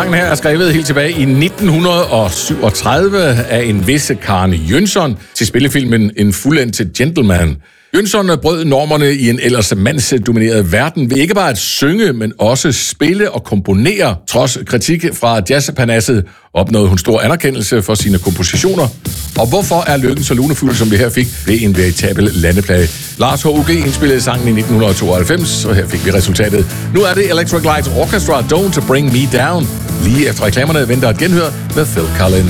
Sangen her er skrevet helt tilbage i 1937 af en visse Karen Jönsson til spillefilmen En fuldendt Gentleman. Jönsson brød normerne i en ellers mandsdomineret verden ved ikke bare at synge, men også spille og komponere. Trods kritik fra jazzpanasset opnåede hun stor anerkendelse for sine kompositioner. Og hvorfor er lykken så lunefuld, som vi her fik, ved en veritabel landeplade? Lars H.U.G. indspillede sangen i 1992, og her fik vi resultatet. Nu er det Electric Light Orchestra, Don't Bring Me Down. Lige efter reklamerne venter et genhør med Phil Collins.